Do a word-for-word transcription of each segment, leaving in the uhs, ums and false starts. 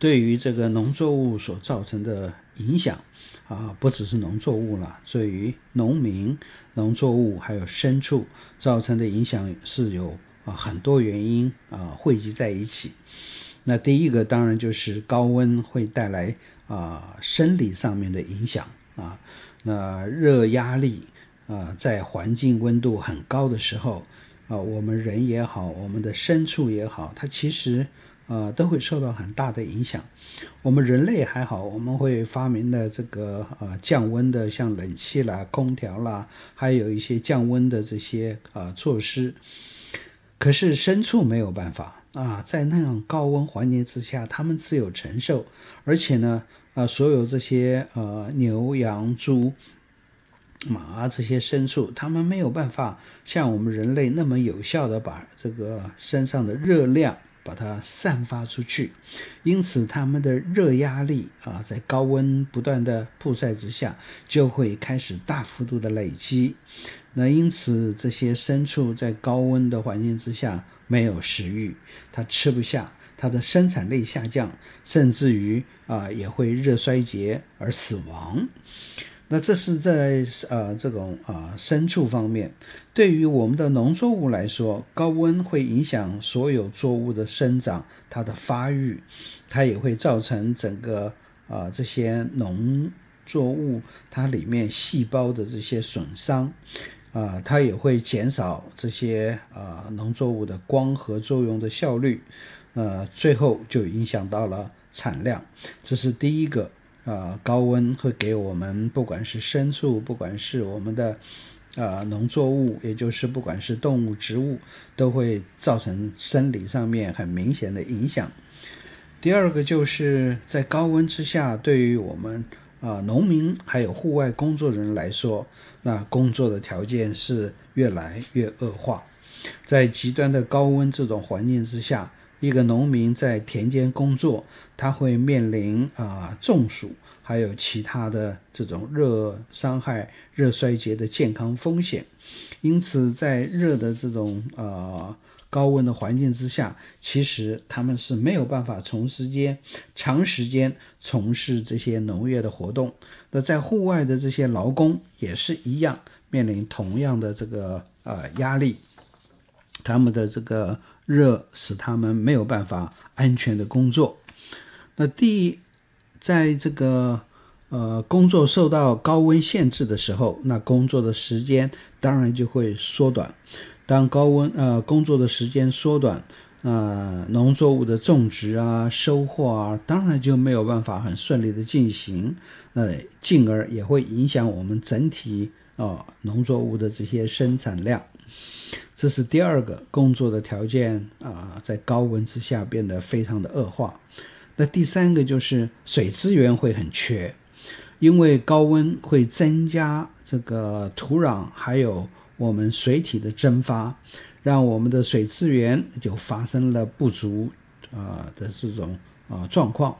对于这个农作物所造成的影响啊，不只是农作物了，对于农民、农作物还有牲畜造成的影响是有啊很多原因啊汇集在一起。那第一个当然就是高温会带来啊生理上面的影响啊，那热压力啊在环境温度很高的时候啊，我们人也好，我们的牲畜也好，它其实呃都会受到很大的影响。我们人类还好，我们会发明的这个呃降温的，像冷气啦、空调啦，还有一些降温的这些呃措施。可是牲畜没有办法啊，在那样高温环境之下，他们只有承受，而且呢，呃，所有这些呃牛、羊、猪、马这些牲畜，他们没有办法像我们人类那么有效的把这个身上的热量把它散发出去，因此他们的热压力啊，在高温不断的曝晒之下，就会开始大幅度的累积。那因此这些牲畜在高温的环境之下没有食欲，它吃不下，它的生产力下降，甚至于啊也会热衰竭而死亡。那这是在呃这种啊、呃、牲畜方面。对于我们的农作物来说，高温会影响所有作物的生长，它的发育，它也会造成整个啊、呃、这些农作物它里面细胞的这些损伤。啊、呃，它也会减少这些啊、呃、农作物的光合作用的效率，呃，最后就影响到了产量。这是第一个。呃，高温会给我们不管是牲畜，不管是我们的呃农作物，也就是不管是动物、植物，都会造成生理上面很明显的影响。第二个就是在高温之下，对于我们啊、呃、农民还有户外工作人来说，那工作的条件是越来越恶化。在极端的高温这种环境之下，一个农民在田间工作，他会面临啊、呃、中暑，还有其他的这种热伤害、热衰竭的健康风险。因此，在热的这种呃高温的环境之下，其实他们是没有办法从时间长时间从事这些农业的活动。那在户外的这些劳工也是一样，面临同样的这个呃压力。他们的这个热使他们没有办法安全的工作。那第一，在这个呃工作受到高温限制的时候，那工作的时间当然就会缩短。当高温呃工作的时间缩短，呃农作物的种植啊、收获啊，当然就没有办法很顺利的进行。那进而也会影响我们整体啊、呃、农作物的这些生产量。这是第二个，工作的条件啊、呃，在高温之下变得非常的恶化。那第三个就是水资源会很缺，因为高温会增加这个土壤还有我们水体的蒸发，让我们的水资源就发生了不足啊、呃、的这种啊、呃、状况。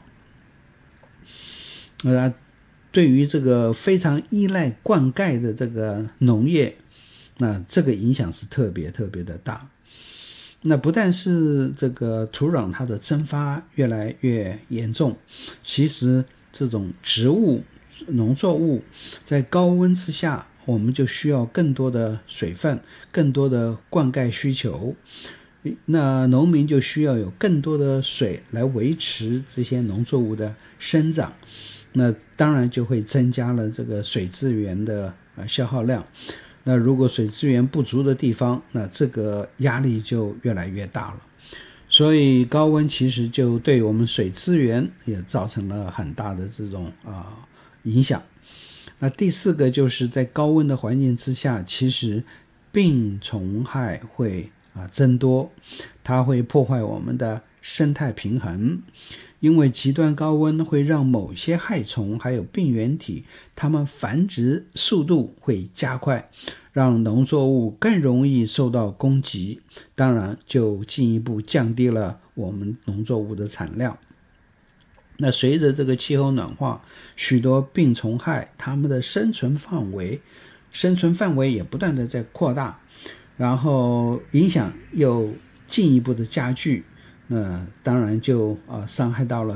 那对于这个非常依赖灌溉的这个农业，那这个影响是特别特别的大。那不但是这个土壤它的蒸发越来越严重，其实这种植物、农作物在高温之下，我们就需要更多的水分，更多的灌溉需求。那农民就需要有更多的水来维持这些农作物的生长，那当然就会增加了这个水资源的消耗量。那如果水资源不足的地方，那这个压力就越来越大了。所以高温其实就对我们水资源也造成了很大的这种啊、呃、影响。那第四个就是在高温的环境之下，其实病虫害会啊、呃、增多，它会破坏我们的生态平衡。因为极端高温会让某些害虫还有病原体它们繁殖速度会加快，让农作物更容易受到攻击，当然就进一步降低了我们农作物的产量。那随着这个气候暖化，许多病虫害它们的生存范围生存范围也不断的在扩大，然后影响又进一步的加剧，那当然就啊、呃、伤害到了